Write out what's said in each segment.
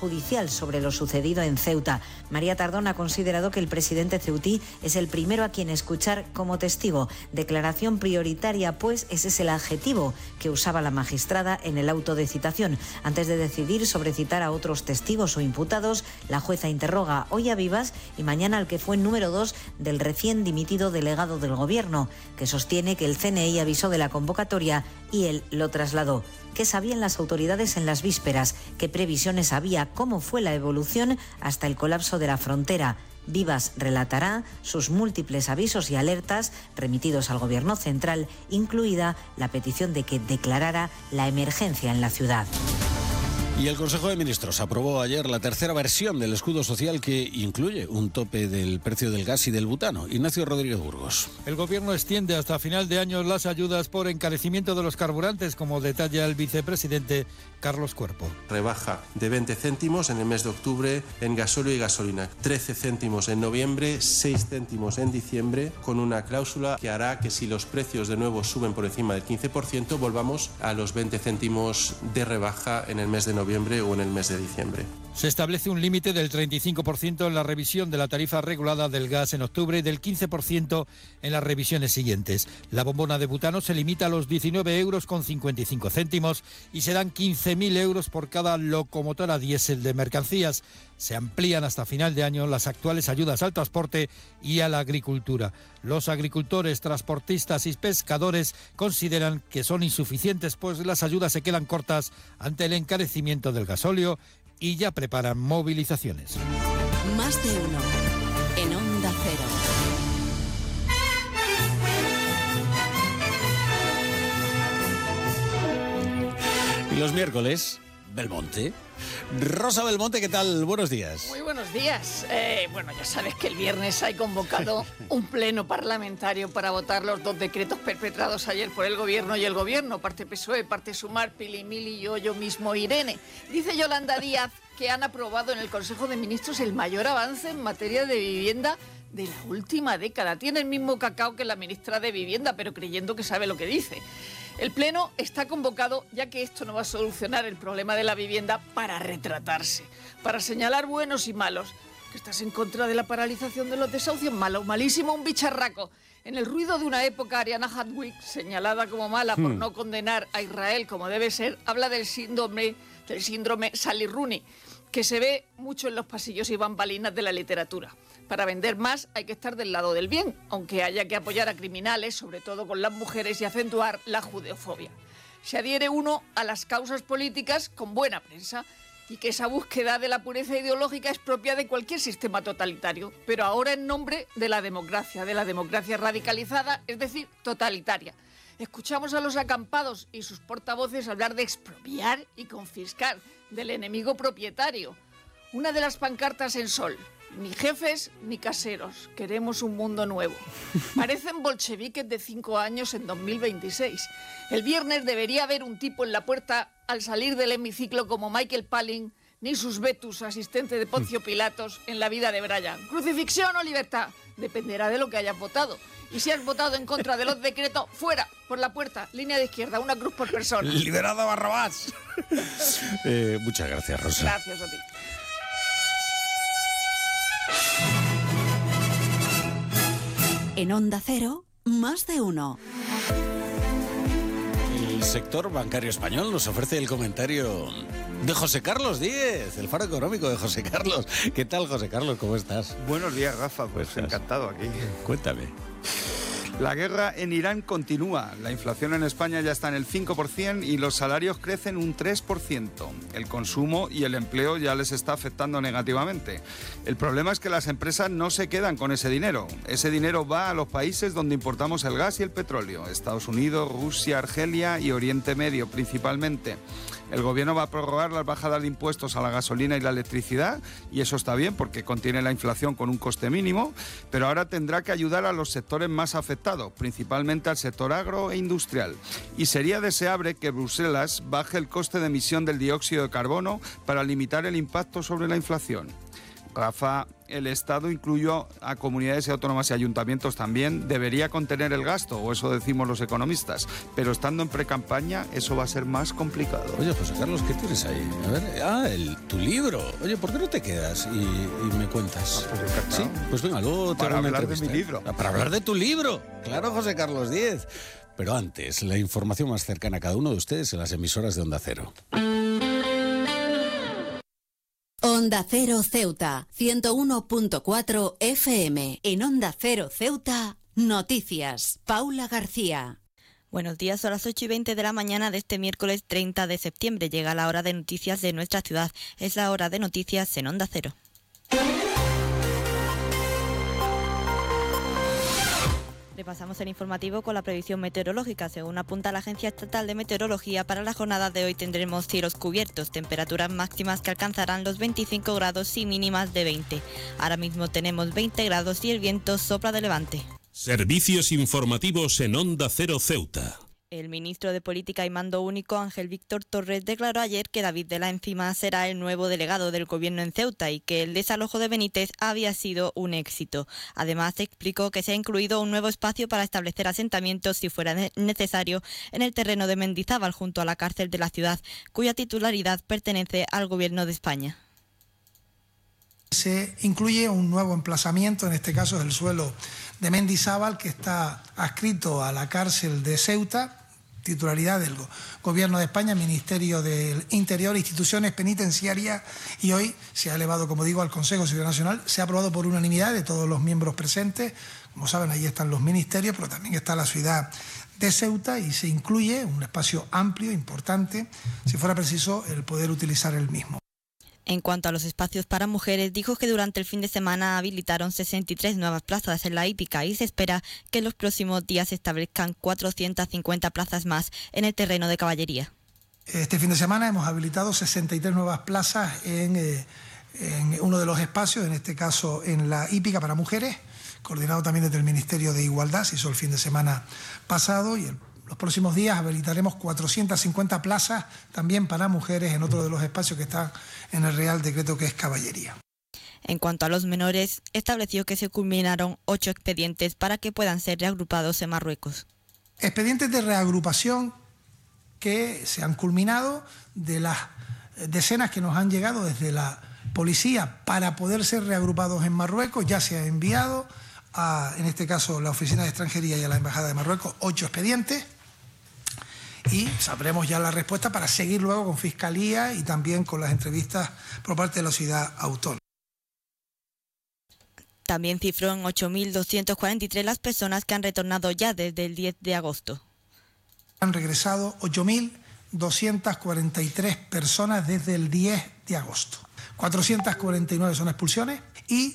judicial sobre lo sucedido en Ceuta. María Tardón ha considerado que el presidente ceutí es el primero a quien escuchar como testigo. Declaración prioritaria, pues ese es el adjetivo que usaba la magistrada en el auto de citación. Antes de decidir sobre citar a otros testigos o imputados, la jueza interroga hoy a Vivas y mañana al que fue número 2 del recién dimitido delegado del Gobierno, que sostiene que el CNI avisó de la convocatoria y él lo trasladó. ¿Qué sabían las autoridades en las vísperas? ¿Qué previsiones había? ¿Cómo fue la evolución hasta el colapso de la frontera? Vivas relatará sus múltiples avisos y alertas remitidos al Gobierno central, incluida la petición de que declarara la emergencia en la ciudad. Y el Consejo de Ministros aprobó ayer la tercera versión del escudo social que incluye un tope del precio del gas y del butano. Ignacio Rodríguez Burgos. El Gobierno extiende hasta final de año las ayudas por encarecimiento de los carburantes, como detalla el vicepresidente Carlos Cuerpo. Rebaja de 20 céntimos en el mes de octubre en gasóleo y gasolina, 13 céntimos en noviembre, 6 céntimos en diciembre, con una cláusula que hará que si los precios de nuevo suben por encima del 15%, volvamos a los 20 céntimos de rebaja en el mes de noviembre o en el mes de diciembre. Se establece un límite del 35% en la revisión de la tarifa regulada del gas en octubre y del 15% en las revisiones siguientes. La bombona de butano se limita a los 19,55 € y serán 15.000 euros por cada locomotora diésel de mercancías. Se amplían hasta final de año las actuales ayudas al transporte y a la agricultura. Los agricultores, transportistas y pescadores consideran que son insuficientes, pues las ayudas se quedan cortas ante el encarecimiento del gasóleo y ya preparan movilizaciones. Más de uno en Onda Cero. Y los miércoles, Belmonte. Rosa Belmonte, ¿qué tal? Buenos días. Muy buenos días. Ya sabes que el viernes hay convocado un pleno parlamentario para votar los 2 decretos perpetrados ayer por el Gobierno y el Gobierno, parte PSOE, parte Sumar, Pili Mili y yo mismo Irene. Dice Yolanda Díaz que han aprobado en el Consejo de Ministros el mayor avance en materia de vivienda de la última década. Tiene el mismo cacao que la ministra de Vivienda, pero creyendo que sabe lo que dice. El Pleno está convocado ya que esto no va a solucionar el problema de la vivienda para retratarse, para señalar buenos y malos. Que estás en contra de la paralización de los desahucios, malo, malísimo, un bicharraco. En el ruido de una época, Ariana Hadwick, señalada como mala por no condenar a Israel como debe ser, habla del síndrome Sally Rooney, que se ve mucho en los pasillos y bambalinas de la literatura. Para vender más hay que estar del lado del bien, aunque haya que apoyar a criminales, sobre todo con las mujeres, y acentuar la judeofobia. Se adhiere uno a las causas políticas con buena prensa, y que esa búsqueda de la pureza ideológica es propia de cualquier sistema totalitario, pero ahora en nombre de la democracia radicalizada, es decir, totalitaria. Escuchamos a los acampados y sus portavoces hablar de expropiar y confiscar, del enemigo propietario. Una de las pancartas en sol: ni jefes ni caseros, queremos un mundo nuevo. Parecen bolcheviques de 5 años en 2026. El viernes debería haber un tipo en la puerta al salir del hemiciclo como Michael Palin, ni sus Betus, asistente de Poncio Pilatos, en La vida de Brian. ¿Crucifixión o libertad? Dependerá de lo que hayas votado. Y si has votado en contra de los decretos, fuera, por la puerta, línea de izquierda, una cruz por persona. ¡Liberada Barrabás! Muchas gracias, Rosa. Gracias a ti. En Onda Cero, más de uno. El sector bancario español nos ofrece el comentario de José Carlos Díez, el faro económico de José Carlos. ¿Qué tal, José Carlos? ¿Cómo estás? Buenos días, Rafa. Pues encantado aquí. Cuéntame. La guerra en Irán continúa. La inflación en España ya está en el 5% y los salarios crecen un 3%. El consumo y el empleo ya les está afectando negativamente. El problema es que las empresas no se quedan con ese dinero. Ese dinero va a los países donde importamos el gas y el petróleo. Estados Unidos, Rusia, Argelia y Oriente Medio principalmente. El gobierno va a prorrogar las bajadas de impuestos a la gasolina y la electricidad, y eso está bien porque contiene la inflación con un coste mínimo, pero ahora tendrá que ayudar a los sectores más afectados, principalmente al sector agro e industrial. Y sería deseable que Bruselas baje el coste de emisión del dióxido de carbono para limitar el impacto sobre la inflación. Rafa, el Estado, incluyo a comunidades autónomas y ayuntamientos también, debería contener el gasto, o eso decimos los economistas. Pero estando en precampaña, eso va a ser más complicado. Oye, José Carlos, ¿qué tienes ahí? A ver, tu libro. Oye, ¿por qué no te quedas y me cuentas? Pues encantado. Sí, pues venga, luego te hago una hablar de entrevista. mi libro. Para hablar de tu libro. Claro, José Carlos Díez. Pero antes, la información más cercana a cada uno de ustedes en las emisoras de Onda Cero. Onda Cero Ceuta, 101.4 FM. En Onda Cero Ceuta, noticias. Paula García. Buenos días, son las 8:20 de la mañana de este miércoles 30 de septiembre. Llega la hora de noticias de nuestra ciudad. Es la hora de noticias en Onda Cero. Repasamos el informativo con la previsión meteorológica. Según apunta la Agencia Estatal de Meteorología, para la jornada de hoy tendremos cielos cubiertos, temperaturas máximas que alcanzarán los 25 grados y mínimas de 20. Ahora mismo tenemos 20 grados y el viento sopla de levante. Servicios informativos en Onda Cero Ceuta. El ministro de Política y Mando Único, Ángel Víctor Torres, declaró ayer que David de la Encima será el nuevo delegado del gobierno en Ceuta y que el desalojo de Benítez había sido un éxito. Además, explicó que se ha incluido un nuevo espacio para establecer asentamientos, si fuera necesario, en el terreno de Mendizábal, junto a la cárcel de la ciudad, cuya titularidad pertenece al gobierno de España. Se incluye un nuevo emplazamiento, en este caso es el suelo de Mendizábal, que está adscrito a la cárcel de Ceuta, titularidad del Gobierno de España, Ministerio del Interior, instituciones penitenciarias, y hoy se ha elevado, como digo, al Consejo de Seguridad Nacional. Se ha aprobado por unanimidad de todos los miembros presentes. Como saben, ahí están los ministerios, pero también está la ciudad de Ceuta y se incluye un espacio amplio, importante, si fuera preciso, el poder utilizar el mismo. En cuanto a los espacios para mujeres, dijo que durante el fin de semana habilitaron 63 nuevas plazas en la hípica y se espera que en los próximos días se establezcan 450 plazas más en el terreno de caballería. Este fin de semana hemos habilitado 63 nuevas plazas en uno de los espacios, en este caso en la hípica para mujeres, coordinado también desde el Ministerio de Igualdad, se hizo el fin de semana pasado, y los próximos días habilitaremos 450 plazas también para mujeres en otro de los espacios que está en el Real Decreto, que es caballería. En cuanto a los menores, estableció que se culminaron 8 expedientes para que puedan ser reagrupados en Marruecos. Expedientes de reagrupación que se han culminado, de las decenas que nos han llegado desde la policía para poder ser reagrupados en Marruecos. Ya se ha enviado a, en este caso, la Oficina de Extranjería y a la Embajada de Marruecos 8 expedientes. Y sabremos ya la respuesta para seguir luego con Fiscalía y también con las entrevistas por parte de la ciudad autónoma. También cifró en 8.243 las personas que han retornado ya desde el 10 de agosto. Han regresado 8.243 personas desde el 10 de agosto. 449 son expulsiones y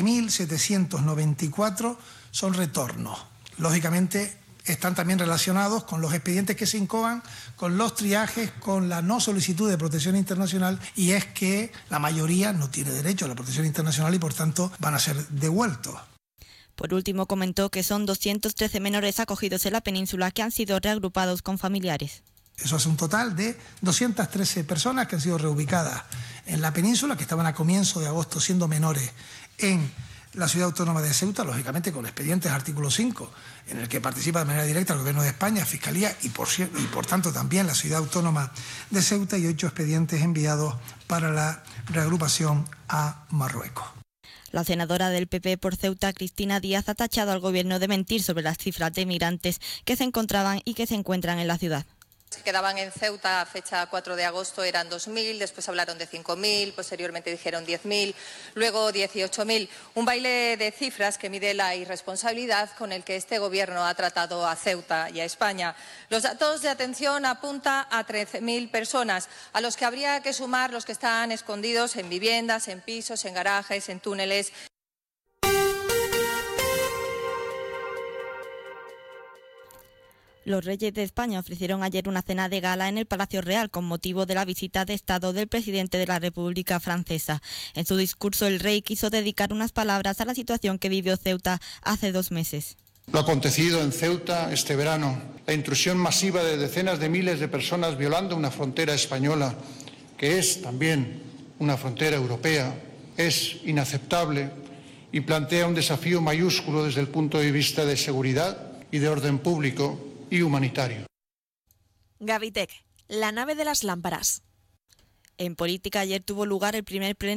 7.794 son retornos. Lógicamente, están también relacionados con los expedientes que se incoan, con los triajes, con la no solicitud de protección internacional, y es que la mayoría no tiene derecho a la protección internacional y por tanto van a ser devueltos. Por último, comentó que son 213 menores acogidos en la península que han sido reagrupados con familiares. Eso es un total de 213 personas que han sido reubicadas en la península, que estaban a comienzo de agosto siendo menores en la ciudad autónoma de Ceuta, lógicamente con expedientes artículo 5, en el que participa de manera directa el Gobierno de España, Fiscalía y por tanto también la ciudad autónoma de Ceuta, y 8 expedientes enviados para la reagrupación a Marruecos. La senadora del PP por Ceuta, Cristina Díaz, ha tachado al Gobierno de mentir sobre las cifras de migrantes que se encontraban y que se encuentran en la ciudad. Se quedaban en Ceuta a fecha 4 de agosto, eran 2.000, después hablaron de 5.000, posteriormente dijeron 10.000, luego 18.000. Un baile de cifras que mide la irresponsabilidad con el que este Gobierno ha tratado a Ceuta y a España. Los datos de atención apuntan a 13.000 personas, a los que habría que sumar los que están escondidos en viviendas, en pisos, en garajes, en túneles. Los reyes de España ofrecieron ayer una cena de gala en el Palacio Real con motivo de la visita de Estado del presidente de la República Francesa. En su discurso, el rey quiso dedicar unas palabras a la situación que vivió Ceuta hace 2 meses. Lo acontecido en Ceuta este verano, la intrusión masiva de decenas de miles de personas violando una frontera española, que es también una frontera europea, es inaceptable y plantea un desafío mayúsculo desde el punto de vista de seguridad y de orden público y humanitario. Gavitec, la nave de las lámparas. En política ayer tuvo lugar el primer pleno